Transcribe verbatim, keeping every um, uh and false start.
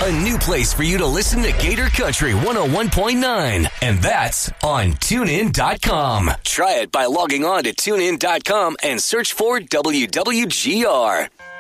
A new place for you to listen to Gator Country one oh one point nine. And that's on tune in dot com. Try it by logging on to tune in dot com and search for W W G R.